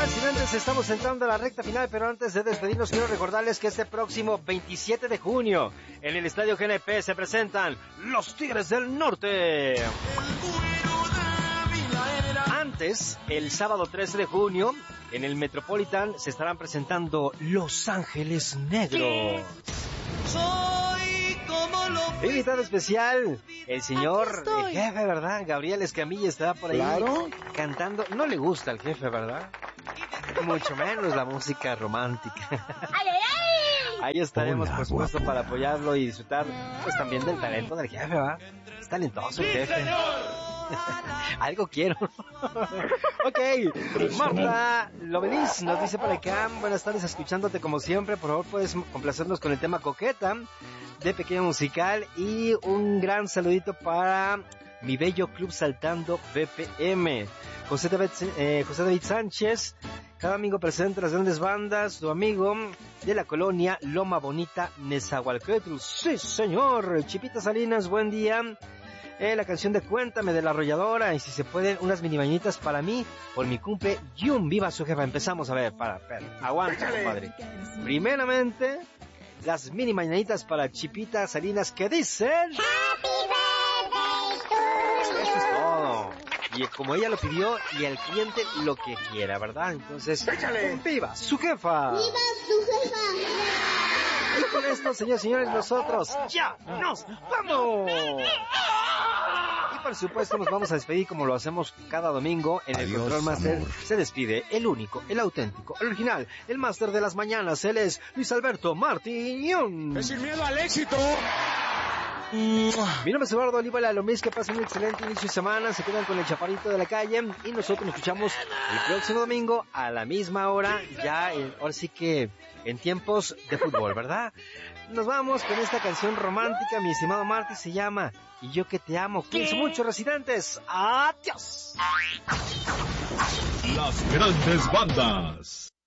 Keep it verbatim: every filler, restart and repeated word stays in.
Residentes, estamos entrando a la recta final, pero antes de despedirnos quiero recordarles que este próximo veintisiete de junio en el Estadio G N P se presentan los Tigres del Norte. Antes, el sábado trece de junio, en el Metropolitan se estarán presentando Los Ángeles Negros. Invitado especial, el señor, el jefe, ¿verdad? Gabriel Escamilla estará por ahí claro. cantando. No le gusta al jefe, ¿verdad? Mucho menos la música romántica. ¡Ay, ay, ay! Ahí estaremos, por supuesto, para apoyarlo y disfrutar, pues también del talento del jefe, ¿verdad? Es talentoso el jefe. Algo quiero. Ok, Marta Lovelis nos dice por acá: buenas tardes, escuchándote como siempre. Por favor, puedes complacernos con el tema Coqueta de Pequeño Musical. Y un gran saludito para mi bello club Saltando B P M. José David, eh, José David Sánchez, cada amigo presente las grandes bandas, tu amigo de la colonia Loma Bonita, Nezahualcóyotl. Sí, señor. Chipita Salinas, buen día. Eh, la canción de Cuéntame de La Arrolladora, y si se pueden, unas mini bañitas para mí por mi cumple. Yum, viva su jefa. Empezamos a ver, para, para, aguanta, compadre. Primeramente, las mini mañanitas para Chipita Salinas que dicen Happy birthday to you. Esto es todo. Y como ella lo pidió, y el cliente lo que quiera, ¿verdad? Entonces, ¡échale! ¡Viva su jefa! ¡Viva su jefa! Y con esto, señores y señores, nosotros ya nos vamos. Y por supuesto nos vamos a despedir como lo hacemos cada domingo en el Adiós, Control Master. amor. Se despide el único, el auténtico, el original, el máster de las mañanas. Él es Luis Alberto Martín. Es sin miedo al éxito. Mi nombre es Eduardo Olívala Lomis, que pasen un excelente inicio de semana, se quedan con el chaparrito de la calle y nosotros nos escuchamos el próximo domingo a la misma hora, ya en, ahora sí que en tiempos de fútbol, ¿verdad? Nos vamos con esta canción romántica, mi estimado Marty, se llama Y yo que te amo. Cuídense mucho, residentes. Adiós. Las grandes bandas.